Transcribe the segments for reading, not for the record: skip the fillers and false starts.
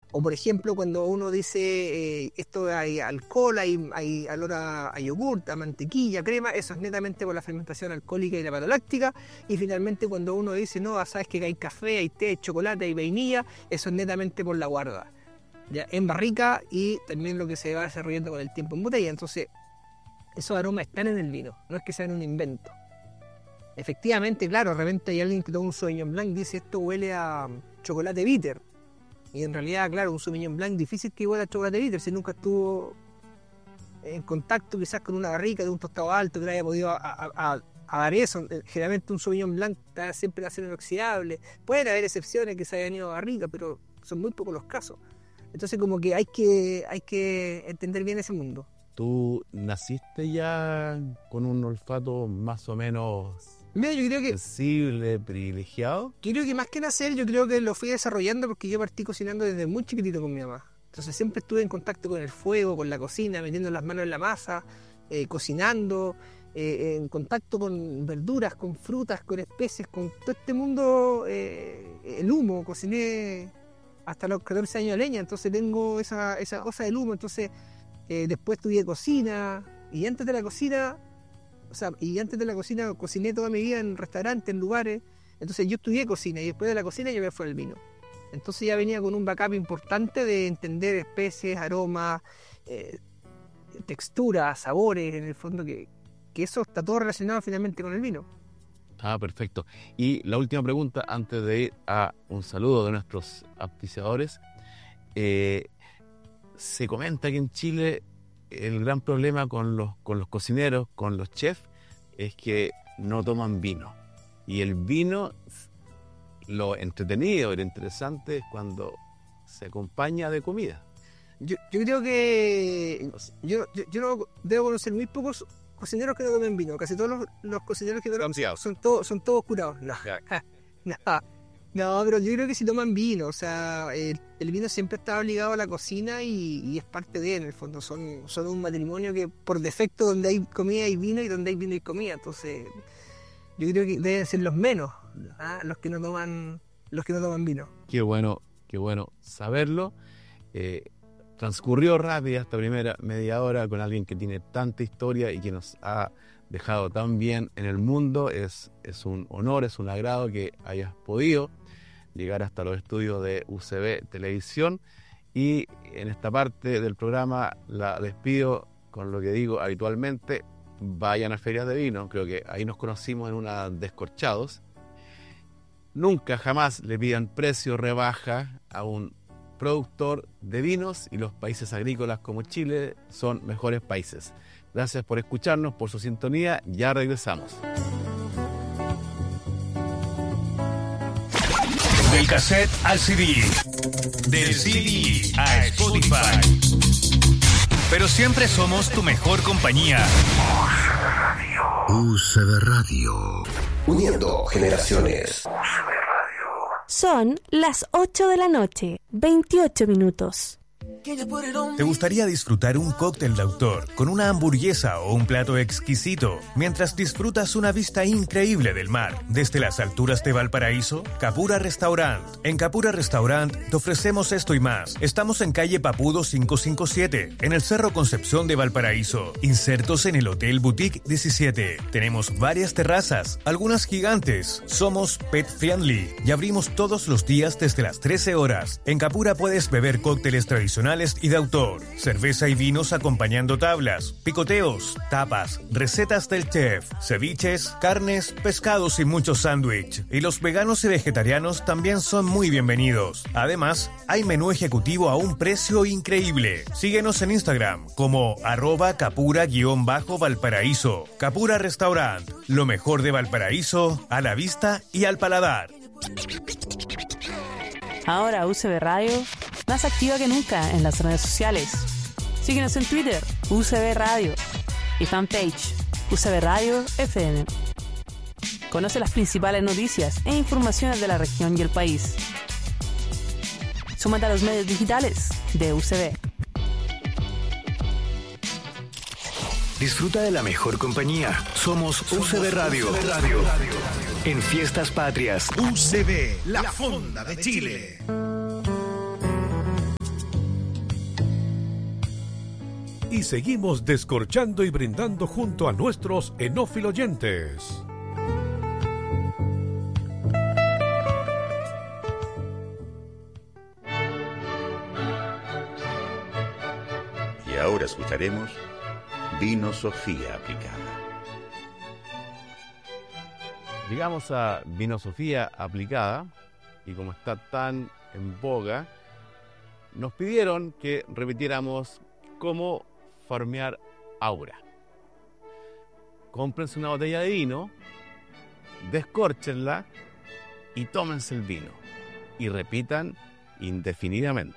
O por ejemplo, cuando uno dice esto hay alcohol, hay olor a yogur, a mantequilla, crema, eso es netamente por la fermentación alcohólica y la maloláctica. Y finalmente cuando uno dice, no, sabes que hay café, hay té, hay chocolate, hay vainilla, eso es netamente por la guarda, ya en barrica y también lo que se va desarrollando con el tiempo en botella. Entonces, esos aromas están en el vino, no es que sean un invento. Efectivamente, claro, de repente hay alguien que toma un Sauvignon Blanc y dice, esto huele a chocolate bitter. Y en realidad, claro, un Sauvignon Blanc difícil que huela a chocolate bitter si nunca estuvo en contacto quizás con una barrica de un tostado alto que le haya podido a dar eso. Generalmente un Sauvignon Blanc siempre va a ser inoxidable. Pueden haber excepciones que se hayan ido a barrica, pero son muy pocos los casos. Entonces como que hay que entender bien ese mundo. ¿Tú naciste ya con un olfato más o menos... Mira, yo creo que sensible, privilegiado? Yo creo que más que nacer, yo creo que lo fui desarrollando porque yo partí cocinando desde muy chiquitito con mi mamá. Entonces siempre estuve en contacto con el fuego, con la cocina, metiendo las manos en la masa, cocinando, en contacto con verduras, con frutas, con especies, con todo este mundo, el humo. Cociné hasta los 14 años de leña, entonces tengo esa cosa del humo. Entonces después estudié cocina y antes de la cocina... cociné toda mi vida en restaurantes, en lugares. Entonces yo estudié cocina y después de la cocina yo me fui al vino. Entonces ya venía con un backup importante de entender especies, aromas, texturas, sabores, en el fondo que eso está todo relacionado finalmente con el vino. Perfecto. Y la última pregunta antes de ir a un saludo de nuestros auspiciadores. Se comenta que en Chile el gran problema con los cocineros, con los chefs, es que no toman vino. Y el vino, lo entretenido y lo interesante es cuando se acompaña de comida. Yo creo que... Yo no debo conocer muy pocos cocineros que no tomen vino. Casi todos los cocineros que toman son todos curados. No, pero yo creo que si toman vino, o sea, el vino siempre está obligado a la cocina y es parte de, en el fondo, son un matrimonio que por defecto donde hay comida hay vino y donde hay vino hay comida. Entonces, yo creo que deben ser los menos, los que no toman vino. Qué bueno saberlo. Transcurrió rápida esta primera media hora con alguien que tiene tanta historia y que nos ha dejado tan bien en el mundo. Es un honor, es un agrado que hayas podido llegar hasta los estudios de UCB Televisión, y en esta parte del programa la despido con lo que digo habitualmente: vayan a ferias de vino. Creo que ahí nos conocimos en una Descorchados. Nunca jamás le pidan precio rebaja a un productor de vinos, y los países agrícolas como Chile son mejores países. Gracias por escucharnos, por su sintonía. Ya regresamos. Del cassette al CD, del CD a Spotify. Pero siempre somos tu mejor compañía. UCB Radio. Uniendo generaciones. Son las 8 de la noche, 28 minutos. ¿Te gustaría disfrutar un cóctel de autor con una hamburguesa o un plato exquisito mientras disfrutas una vista increíble del mar desde las alturas de Valparaíso? Capura Restaurant. En Capura Restaurant te ofrecemos esto y más. Estamos en calle Papudo 557, en el Cerro Concepción de Valparaíso, insertos en el Hotel Boutique 17. Tenemos varias terrazas, algunas gigantes. Somos pet friendly y abrimos todos los días desde las 13 horas. En Capura puedes beber cócteles tradicionales y de autor, cerveza y vinos acompañando tablas, picoteos, tapas, recetas del chef, ceviches, carnes, pescados y muchos sándwich. Y los veganos y vegetarianos también son muy bienvenidos. Además, hay menú ejecutivo a un precio increíble. Síguenos en Instagram como @capura_Valparaíso. Capura Restaurant, lo mejor de Valparaíso a la vista y al paladar. Ahora UCB Radio, más activa que nunca en las redes sociales. Síguenos en Twitter, UCB Radio, y fanpage, UCB Radio FM. Conoce las principales noticias e informaciones de la región y el país. Súmate a los medios digitales de UCB. Disfruta de la mejor compañía. Somos UCB Radio. En Fiestas Patrias. UCB, la fonda de Chile. y seguimos descorchando y brindando junto a nuestros enófilo oyentes. Y ahora escucharemos Vino Sofía Aplicada. Llegamos a Vino Sofía Aplicada y como está tan en boga, nos pidieron que repitiéramos cómo farmear aura. Cómprense una botella de vino, descórchenla y tómense el vino. Y repitan indefinidamente.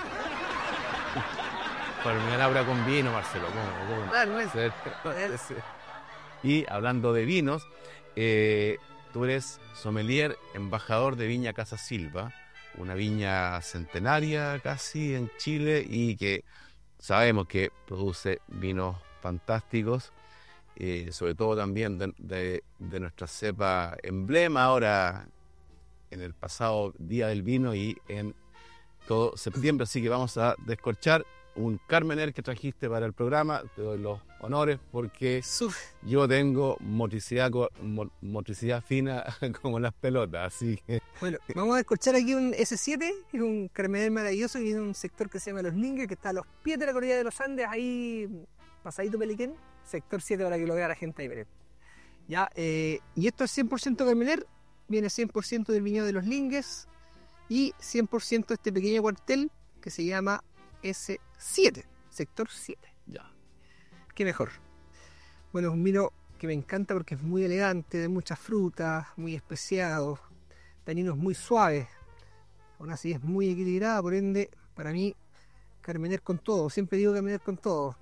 Farmear aura con vino, Marcelo. ¿Cómo? Ah, no es. Y hablando de vinos, tú eres sommelier, embajador de Viña Casa Silva, una viña centenaria casi en Chile y que sabemos que produce vinos fantásticos, sobre todo también de nuestra cepa emblema ahora en el pasado Día del Vino y en todo septiembre. Así que vamos a descorchar un Carmener que trajiste para el programa. Te doy los honores porque yo tengo motricidad fina como las pelotas, así que... Bueno, vamos a descorchar aquí un S7, que es un Carmener maravilloso, que tiene un sector que se llama Los Lingues, que está a los pies de la cordillera de los Andes, ahí pasadito Peliquén, sector 7 para que lo vea la gente ahí. Ya, y esto es 100% Carmener, viene 100% del viñedo de Los Lingues y 100% este pequeño cuartel que se llama S7, sector 7. Ya. ¿Qué mejor? Bueno, es un vino que me encanta porque es muy elegante, de muchas frutas, muy especiado, taninos muy suaves. Aún así es muy equilibrada, por ende, para mí, Carmener con todo. Siempre digo Carmener con todo.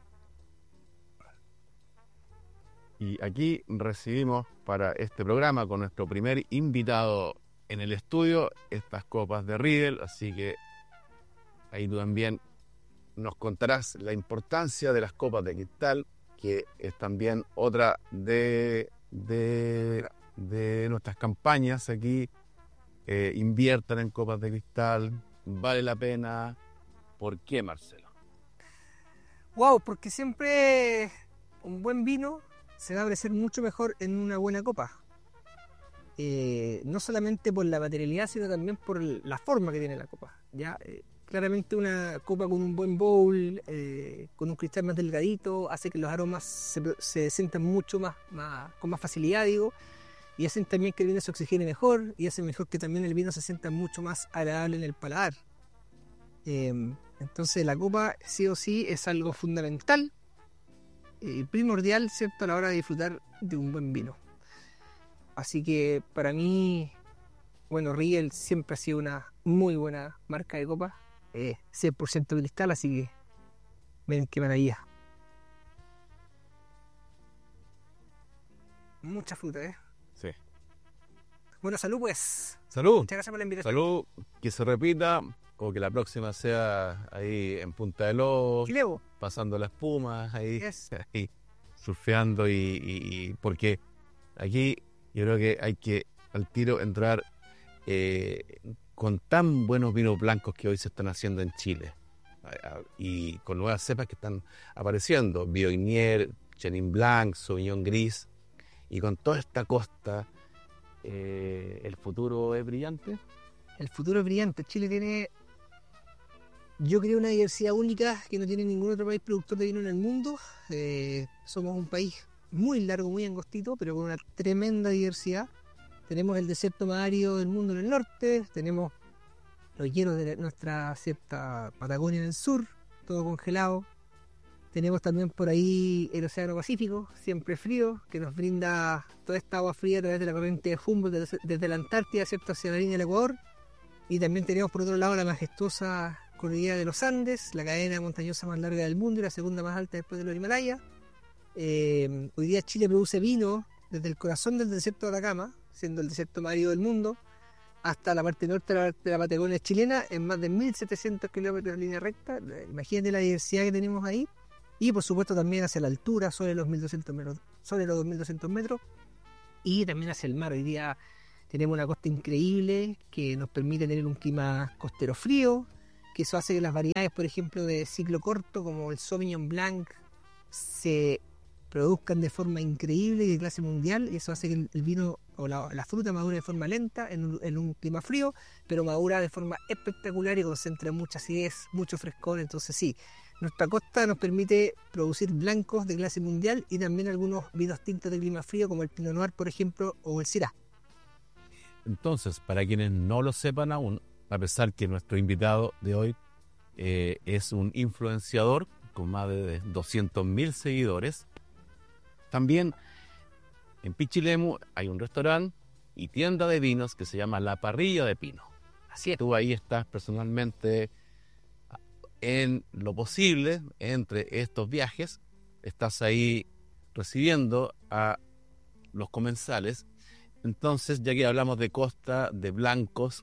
Y aquí recibimos para este programa con nuestro primer invitado en el estudio estas copas de Riedel, así que ahí tú también nos contarás la importancia de las copas de cristal, que es también otra de nuestras campañas aquí. Inviertan en copas de cristal, vale la pena. ¿Por qué, Marcelo? Wow, porque siempre un buen vino se va a parecer mucho mejor en una buena copa. No solamente por la materialidad, sino también por la forma que tiene la copa. ¿Ya? Claramente una copa con un buen bowl, con un cristal más delgadito, hace que los aromas se sientan mucho más con más facilidad, digo, y hacen también que el vino se oxigene mejor, y hacen mejor que también el vino se sienta mucho más agradable en el paladar. Entonces la copa sí o sí es algo fundamental y primordial, ¿cierto?, a la hora de disfrutar de un buen vino. Así que para mí, bueno, Riedel siempre ha sido una muy buena marca de copa. 100% cristal, así que ven qué maravilla. Mucha fruta, Sí. Bueno, salud pues. Salud. Muchas gracias por la invitación. Salud, que se repita o que la próxima sea ahí en Punta del Lobos, Chilevo. pasando la espuma, ahí, Yes. ahí surfeando y porque aquí yo creo que hay que al tiro entrar con tan buenos vinos blancos que hoy se están haciendo en Chile y con nuevas cepas que están apareciendo, Viognier, Chenin Blanc, Sauvignon Gris, y con toda esta costa, ¿el futuro es brillante? El futuro es brillante. Chile tiene, yo creo, una diversidad única que no tiene ningún otro país productor de vino en el mundo. Somos un país muy largo, muy angostito, pero con una tremenda diversidad. Tenemos el desierto más árido del mundo en el norte, tenemos los hielos de nuestra cierta Patagonia en el sur, todo congelado. Tenemos también por ahí el Océano Pacífico, siempre frío, que nos brinda toda esta agua fría a través de la corriente de Humboldt desde la Antártida, ¿cierto?, hacia la línea del Ecuador. Y también tenemos por otro lado la majestuosa cordillera de los Andes, la cadena montañosa más larga del mundo y la segunda más alta después de los Himalayas. Hoy día Chile produce vino desde el corazón del desierto de Atacama, siendo el desierto más árido del mundo, hasta la parte norte de la Patagonia chilena, en más de 1.700 kilómetros de línea recta. Imagínate la diversidad que tenemos ahí. Y por supuesto también hacia la altura, sobre los 2.200 metros, y también hacia el mar. Hoy día tenemos una costa increíble que nos permite tener un clima costero frío, que eso hace que las variedades, por ejemplo, de ciclo corto, como el Sauvignon Blanc, se produzcan de forma increíble y de clase mundial, y eso hace que el vino o la fruta madure de forma lenta en un clima frío, pero madura de forma espectacular y concentra mucha acidez, mucho frescor. Entonces sí, nuestra costa nos permite producir blancos de clase mundial y también algunos vinos tintos de clima frío, como el Pinot Noir, por ejemplo, o el Syrah. Entonces, para quienes no lo sepan aún, a pesar que nuestro invitado de hoy es un influenciador con más de 200.000 seguidores, también en Pichilemu hay un restaurante y tienda de vinos que se llama La Parrilla de Pino. Así es. Tú ahí estás personalmente, en lo posible, entre estos viajes, estás ahí recibiendo a los comensales. Entonces, ya que hablamos de costa, de blancos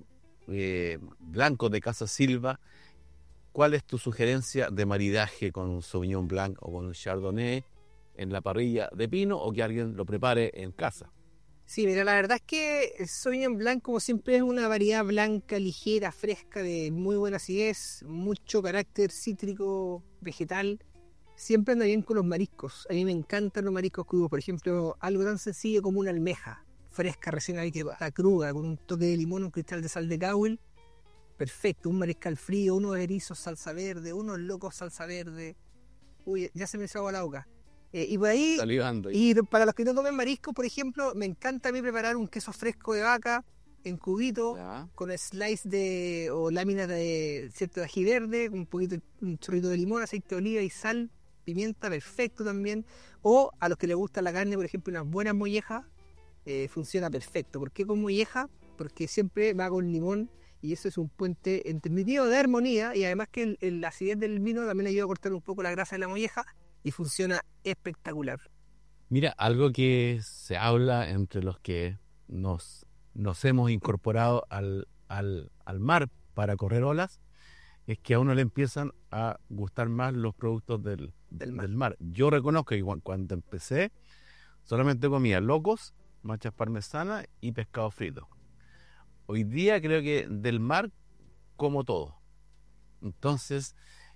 de Casa Silva, ¿cuál es tu sugerencia de maridaje con un Sauvignon Blanc o con un Chardonnay en la parrilla de pino, o que alguien lo prepare en casa? Sí, mira, la verdad es que el Sauvignon Blanc, como siempre, es una variedad blanca, ligera, fresca, de muy buena acidez, mucho carácter cítrico, vegetal. Siempre anda bien con los mariscos. A mí me encantan los mariscos crudos. Por ejemplo, algo tan sencillo como una almeja fresca, recién ahí, que está cruda, con un toque de limón, un cristal de sal de Cauil. Perfecto, un mariscal frío, unos erizos salsa verde, unos locos salsa verde. Uy, ya se me hizo agua la boca. Y por ahí, Salivando. y para los que no comen marisco, por ejemplo, me encanta a mí preparar un queso fresco de vaca en cubito, Ya. con slice o láminas de ají verde, un chorrito de limón, aceite de oliva y sal, pimienta, perfecto también. O a los que les gusta la carne, por ejemplo, unas buenas mollejas, funciona perfecto. ¿Por qué con molleja? Porque siempre va con limón, y eso es un puente intermedio de armonía, y además que la acidez del vino también ayuda a cortar un poco la grasa de la molleja, y funciona espectacular. Mira, algo que se habla entre los que nos hemos incorporado al mar para correr olas, es que a uno le empiezan a gustar más los productos del mar. Yo reconozco que cuando empecé solamente comía locos, machas parmesanas y pescado frito. Hoy día creo que del mar como todo. Entonces,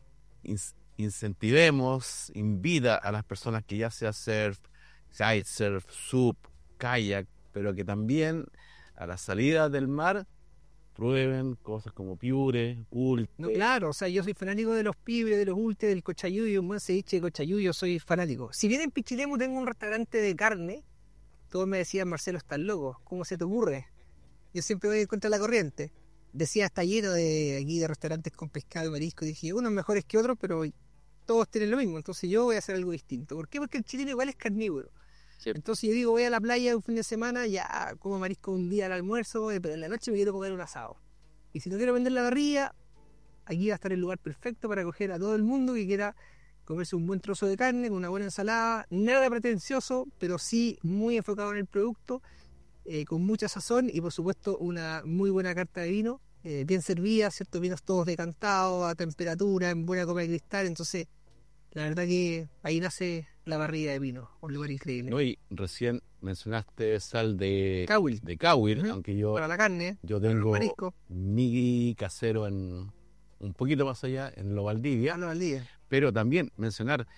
incentivemos, invita a las personas que ya sea surf, kitesurf, sup, kayak, pero que también a la salida del mar prueben cosas como piure, ulte. No, claro, o sea, yo soy fanático de los pibres, de los ultes, del cochayuyo, un buen ceviche de cochayuyo, soy fanático. Si bien en Pichilemu tengo un restaurante de carne, todos me decían, Marcelo, estás loco, ¿cómo se te ocurre? Yo siempre voy contra la corriente. Decía, está lleno de restaurantes con pescado y marisco, y dije, unos mejores que otros, pero todos tienen lo mismo, entonces yo voy a hacer algo distinto. ¿Por qué? Porque el chileno igual es carnívoro. Sí. Entonces yo digo, voy a la playa un fin de semana, ya como marisco un día al almuerzo, pero en la noche me quiero comer un asado. Y si no quiero vender la parrilla, aquí va a estar el lugar perfecto para acoger a todo el mundo que quiera comerse un buen trozo de carne con una buena ensalada, nada pretencioso, pero sí muy enfocado en el producto, con mucha sazón y por supuesto una muy buena carta de vino, bien servida, ciertos vinos todos decantados, a temperatura, en buena copa de cristal. Entonces la verdad que ahí nace la parrilla de vino, un lugar increíble. No, y recién mencionaste sal de Cauil, uh-huh. Aunque yo para la carne, yo tengo mi casero en un poquito más allá, en Lo Valdivia. Pero también mencionar,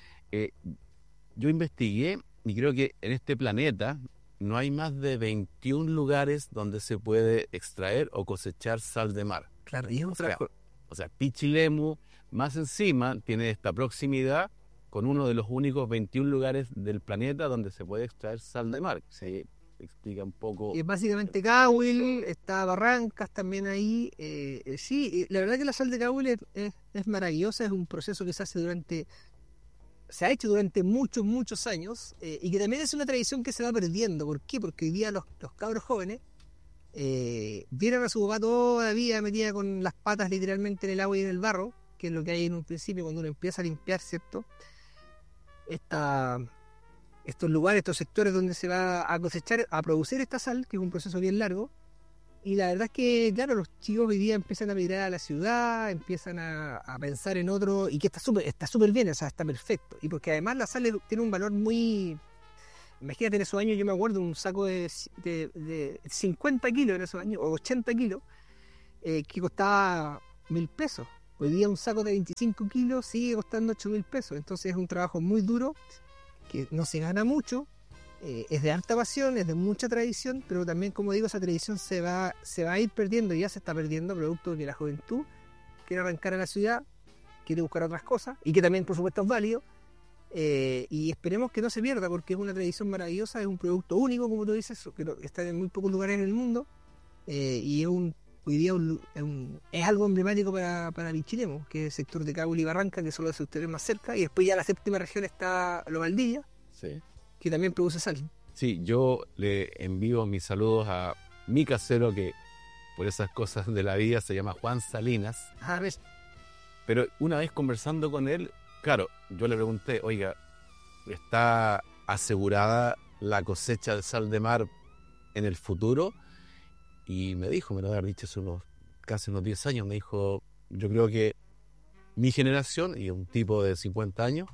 yo investigué y creo que en este planeta no hay más de 21 lugares donde se puede extraer o cosechar sal de mar. Claro, y es o sea, Pichilemu, más encima, tiene esta proximidad con uno de los únicos 21 lugares del planeta donde se puede extraer sal de mar. Se explica un poco. Y básicamente Cauil, está Barrancas también ahí. Sí, la verdad que la sal de Cauil es maravillosa, es un proceso que se ha hecho durante muchos años, y que también es una tradición que se va perdiendo. ¿Por qué? Porque hoy día los cabros jóvenes vieron a su papá toda la vida metida con las patas literalmente en el agua y en el barro, que es lo que hay en un principio cuando uno empieza a limpiar, ¿cierto? Estos lugares, estos sectores donde se va a cosechar, a producir esta sal, que es un proceso bien largo. Y la verdad es que, claro, los chicos hoy día empiezan a migrar a la ciudad, empiezan a pensar en otro, y que está súper bien, o sea, está perfecto. Y porque además la sal tiene un valor muy... Imagínate, en esos años yo me acuerdo un saco de 50 kilos en esos años, o 80 kilos, que costaba 1.000 pesos. Hoy día un saco de 25 kilos sigue costando 8.000 pesos. Entonces es un trabajo muy duro, que no se gana mucho, es de alta pasión, es de mucha tradición, pero también, como digo, esa tradición se va a ir perdiendo, y ya se está perdiendo, producto de que la juventud quiere arrancar a la ciudad, quiere buscar otras cosas, y que también, por supuesto, es válido. Y esperemos que no se pierda, porque es una tradición maravillosa, es un producto único, como tú dices, que está en muy pocos lugares en el mundo, y hoy día es algo emblemático para Pichilemu, que es el sector de Cauli y Barranca, que son los sectores más cerca, y después ya la séptima región está Los Valdillas, Sí. que también produce sal. Sí, yo le envío mis saludos a mi casero, que por esas cosas de la vida se llama Juan Salinas. A ver, Pero una vez conversando con él, claro, yo le pregunté, oiga, ¿está asegurada la cosecha de sal de mar en el futuro? Y me dijo, me lo había dicho hace casi unos 10 años, me dijo, yo creo que mi generación, y un tipo de 50 años,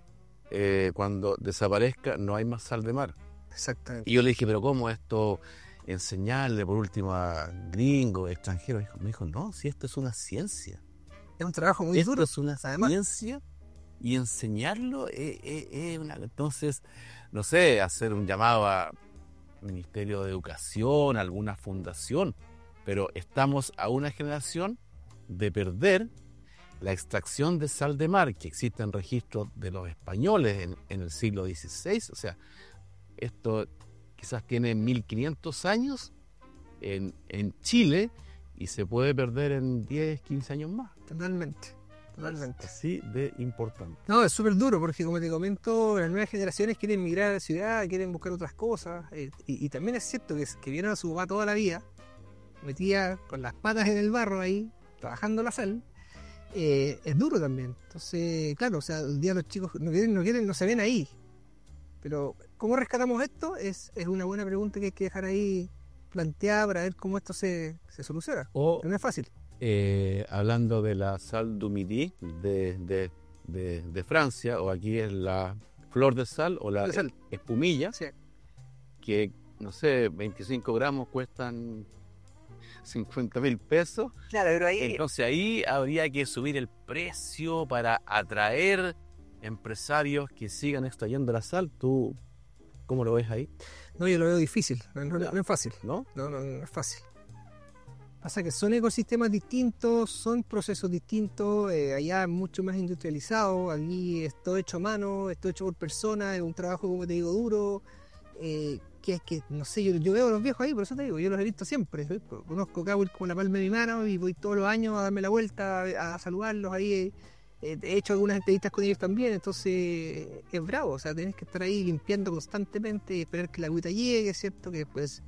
cuando desaparezca no hay más sal de mar. exactamente. Y yo le dije, pero ¿cómo esto enseñarle por último a gringos, extranjeros? Me dijo, no, si esto es una ciencia. Es un trabajo muy Esto duro. es una además. ciencia, y enseñarlo es una... Entonces, no sé, hacer un llamado a Ministerio de Educación, alguna fundación, pero estamos a una generación de perder la extracción de sal de mar, que existen registros de los españoles en el siglo XVI. O sea, esto quizás tiene 1500 años en Chile, y se puede perder en 10, 15 años más. Totalmente. Así de importante. No, es súper duro, porque como te comento, las nuevas generaciones quieren migrar a la ciudad, quieren buscar otras cosas, y también es cierto que vieron a su papá toda la vida, metía con las patas en el barro ahí, trabajando la sal. Es duro también. Entonces, claro, o sea, el día los chicos no quieren, no se ven ahí. Pero, ¿cómo rescatamos esto? Es una buena pregunta que hay que dejar ahí planteada para ver cómo esto se soluciona. O No es fácil. hablando de la sal du midi de Francia, o aquí es la flor de sal o la De sal. espumilla, Sí. que no sé, 25 gramos cuestan 50.000 pesos. Claro, pero ahí Entonces ahí habría que subir el precio para atraer empresarios que sigan extrayendo la sal. ¿Tú cómo lo ves ahí? no, yo lo veo difícil, no es fácil. ¿No? No es fácil. Pasa que son ecosistemas distintos, son procesos distintos, allá es mucho más industrializado, aquí es todo hecho a mano, es todo hecho por personas, es un trabajo, como te digo, duro, que es que, no sé, yo veo a los viejos ahí, por eso te digo, yo los he visto siempre, conozco Cahuil como la palma de mi mano y voy todos los años a darme la vuelta, a saludarlos ahí, he hecho algunas entrevistas con ellos también, entonces es bravo, o sea, tenés que estar ahí limpiando constantemente y esperar que la agüita llegue, ¿cierto? Que después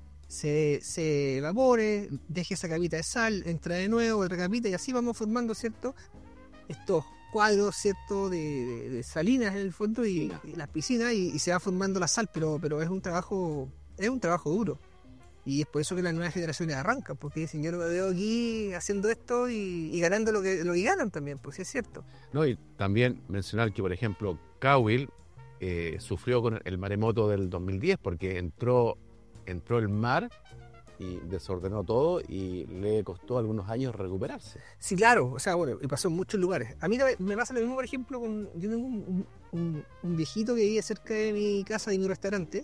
se evapore, deje esa capita de sal, entra de nuevo, otra capita, y así vamos formando, ¿cierto? Estos cuadros, ¿cierto? De salinas en el fondo y las piscinas, y se va formando la sal, pero es un trabajo duro. Y es por eso que las nuevas generaciones arrancan, porque dicen, yo no me veo aquí haciendo esto y ganando lo que ganan también, pues sí es cierto. No, y también mencionar que, por ejemplo, Cahuil sufrió con el maremoto del 2010, porque entró el mar y desordenó todo, y le costó algunos años recuperarse. Sí, claro, o sea, bueno, y pasó en muchos lugares. A mí me pasa lo mismo, por ejemplo, yo tengo un viejito que vive cerca de mi casa, de mi restaurante,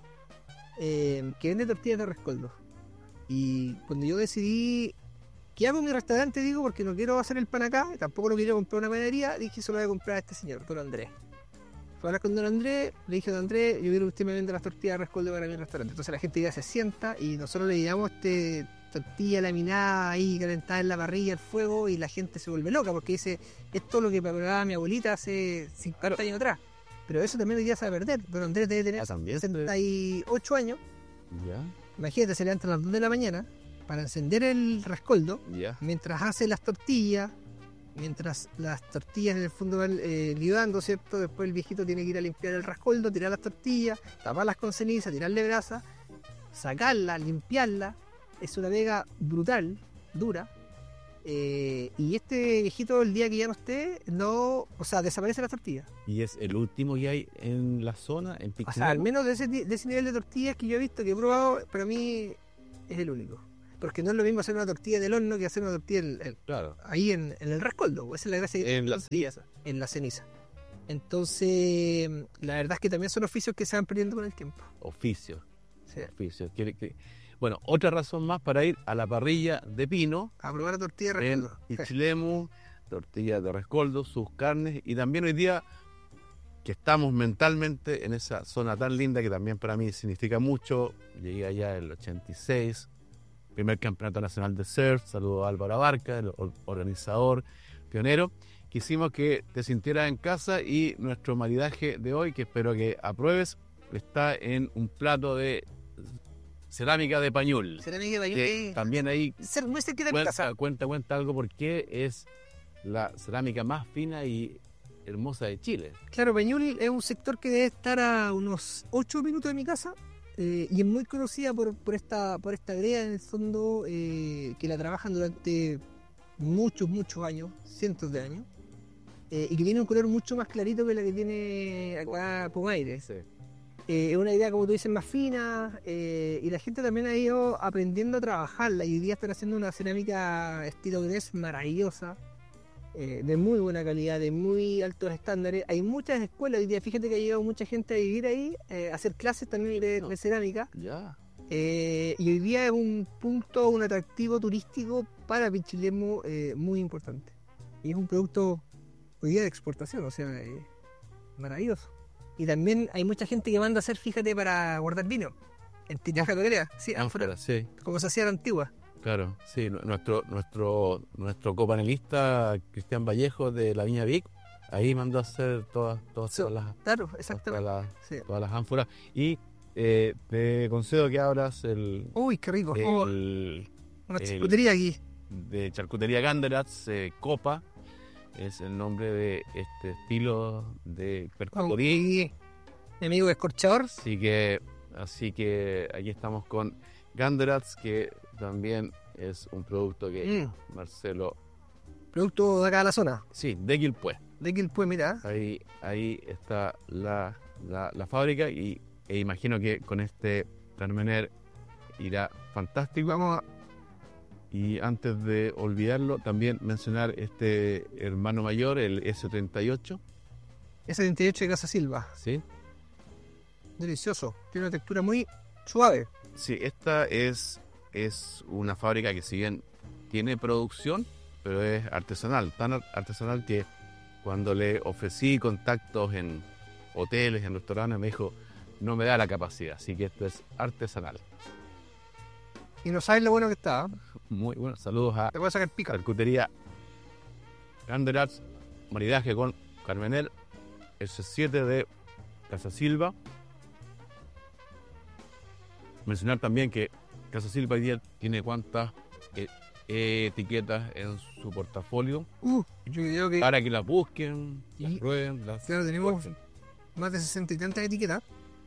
que vende tortillas de rescoldo. Y cuando yo decidí, ¿qué hago en mi restaurante? Digo, porque no quiero hacer el pan acá, tampoco lo quiero comprar en una panadería, dije, solo voy a comprar a este señor, don Andrés. Fui a hablar con don Andrés, le dije, don Andrés, yo quiero que usted me venda las tortillas de rescoldo para mi restaurante. Entonces la gente ya se sienta y nosotros le llevamos tortilla laminada ahí, calentada en la parrilla, al fuego, y la gente se vuelve loca porque dice, esto es lo que preparaba mi abuelita hace 50 años atrás. Pero eso también hoy día se va a perder. Don Andrés debe tener También 68 años. Ya, Imagínate, se levanta a las 2 de la mañana para encender el rescoldo, ya. mientras hace las tortillas, mientras las tortillas en el fondo van liudando, ¿cierto? Después el viejito tiene que ir a limpiar el rescoldo, tirar las tortillas, taparlas con ceniza, tirarle brasa, sacarlas, limpiarlas. Es una pega brutal, dura. Y este viejito, el día que ya no esté, desaparece la tortilla. Y es el último que hay en la zona, en O Pichilemu. sea, al menos de ese nivel de tortillas que yo he visto, que he probado, para mí es el único. Porque no es lo mismo hacer una tortilla del horno que hacer una tortilla Claro. ahí en el rescoldo. Esa es la gracia. En la ceniza. En la ceniza. Entonces, la verdad es que también son oficios que se van perdiendo con el tiempo. Oficios. Sí. Oficios. Bueno, otra razón más para ir a la parrilla de pino A probar la tortilla de en rescoldo. Ichilemu, tortilla de rescoldo, sus carnes, y también hoy día que estamos mentalmente en esa zona tan linda que también para mí significa mucho. Llegué allá en el 86, primer campeonato nacional de surf. Saludo a Álvaro Abarca, el organizador, pionero. Quisimos que te sintieras en casa, y nuestro maridaje de hoy, que espero que apruebes, está en un plato de cerámica de Pañul. Cerámica de Pañul, Que también ahí muy cerquita de mi casa. cuenta algo, porque es la cerámica más fina y hermosa de Chile. Claro, Pañul es un sector que debe estar a unos 8 minutos de mi casa, y es muy conocida por esta brea en el fondo, que la trabajan durante muchos años, cientos de años, y que tiene un color mucho más clarito que la que tiene acá Pumaire. Sí. Es una idea, como tú dices, más fina, y la gente también ha ido aprendiendo a trabajarla, y hoy día están haciendo una cerámica estilo Grés maravillosa, de muy buena calidad, de muy altos estándares. Hay muchas escuelas hoy día, fíjate que ha llegado mucha gente a vivir ahí, a hacer clases también de cerámica, Ya. y hoy día es un punto, un atractivo turístico para Pichilemu muy importante. Y es un producto hoy día de exportación, o sea, maravilloso. Y también hay mucha gente que manda a hacer, fíjate, para guardar vino en tinajas petroleras, sí, Ánfora, sí. como se hacía en la antigua. Claro, sí, nuestro copanelista Cristian Vallejo de la Viña Vic, ahí mandó a hacer todas las, Claro, exactamente. Sí. todas las ánforas. Y te concedo que abras Uy, qué rico. Una el- charcutería aquí. de charcutería Ganderats, Copa, es el nombre de este estilo de percorí. Mi amigo escorchador. Así que aquí estamos con Ganderats, que también es un producto que Marcelo... Producto de acá de la zona. Sí, de Quilpué. De Quilpué, mira. Ahí está la fábrica, e imagino que con este Carmener irá fantástico. Vamos a... Y antes de olvidarlo, también mencionar este hermano mayor, el S38. S38 de Casa Silva. ¿Sí? Delicioso. Tiene una textura muy suave. Sí, esta es una fábrica que, si bien tiene producción, pero es artesanal, tan artesanal que cuando le ofrecí contactos en hoteles, en restaurantes, me dijo, no me da la capacidad, así que esto es artesanal. Y no sabes lo bueno que está. Muy bueno, saludos a Te voy a sacar pica. Charcutería Ganderats, maridaje con Carmener, S7 de Casa Silva. Mencionar también que Casa Silva hoy día tiene cuántas etiquetas en su portafolio, Yo creo que para que las busquen, las Y- prueben, las... claro, tenemos más de 60 y tantas etiquetas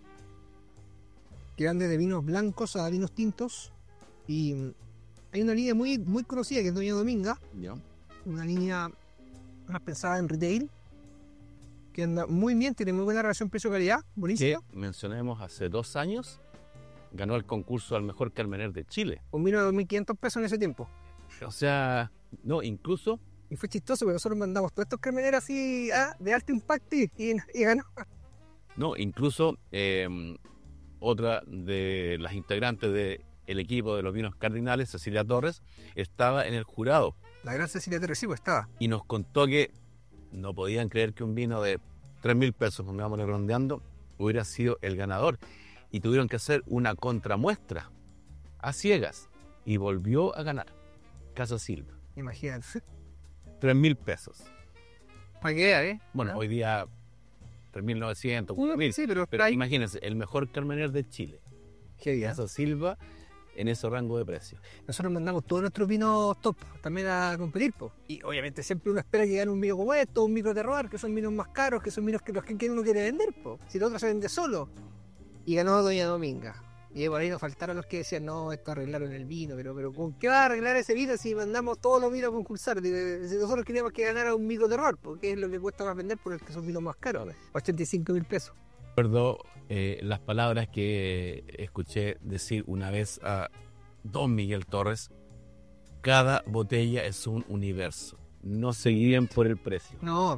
que van desde vinos blancos a vinos tintos. Y hay una línea muy conocida que es Doña Dominga, ¿Ya? una línea más pensada en retail, que anda muy bien, tiene muy buena relación precio-calidad, Que buenísima. mencionemos, hace 2 años ganó el concurso al mejor Carmener de Chile. Un vino de 2.500 pesos en ese tiempo. O sea, no, incluso Y fue chistoso porque nosotros mandamos todos estos carmeneros así de alto impacto y ganó. Otra de las integrantes del equipo de los vinos cardinales, Cecilia Torres, estaba en el jurado La gran Cecilia Torres, sí, pues estaba. y nos contó que no podían creer que un vino de 3.000 pesos, pongámosle redondeando, hubiera sido el ganador. Y tuvieron que hacer una contramuestra a ciegas y volvió a ganar Casa Silva. Imagínate. 3.000 pesos. Para que vean, Bueno, hoy día 3.900, 4.000. Sí, pero Pero ahí. imagínense, el mejor Carmener de Chile, Heavy, ¿eh? Casa Silva, en ese rango de precios. Nosotros mandamos todos nuestros vinos top también a competir, po. Y obviamente siempre uno espera que gane un vino como esto, un micro terroir, que son vinos más caros, que son vinos que los que uno quiere vender, po. Si el otro se vende solo. Y ganó Doña Dominga. Y por ahí nos faltaron los que decían, no, esto arreglaron el vino, pero ¿con qué va a arreglar ese vino si mandamos todos los vinos a concursar? Si nosotros queríamos que ganara un micro terroir, porque es lo que cuesta más vender por el que son vinos más caros, 85.000 pesos. Recuerdo las palabras que escuché decir una vez a Don Miguel Torres, cada botella es un universo. No se guíen por el precio. No,